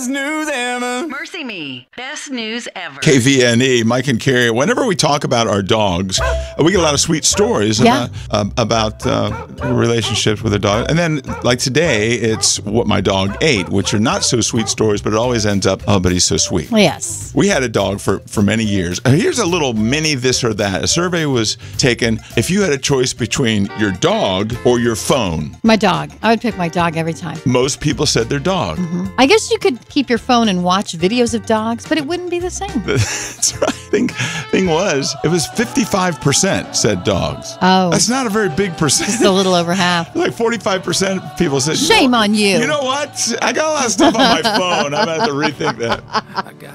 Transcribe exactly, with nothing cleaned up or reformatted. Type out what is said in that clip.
best news ever. Mercy Me, best news ever. K V N E, Mike and Carrie. Whenever we talk about our dogs, we get a lot of sweet stories Yeah. about, uh, about uh, relationships with their dog. And then, like today, it's what my dog ate, which are not so sweet stories, but it always ends up, oh, but he's so sweet. Yes. We had a dog for, for many years. Uh, Here's a little mini this or that. A survey was taken. If you had a choice between your dog or your phone, My dog. I would pick my dog every time. most people said their dog. I guess you could keep your phone and watch videos of dogs, but it wouldn't be the same. That's right. Thing, thing was, it was fifty-five percent said dogs. Oh. That's not a very big percent. Just a little over half. Like forty-five percent of people said, Shame on you. You know what? I got a lot of stuff on my phone. I'm going to have to rethink that.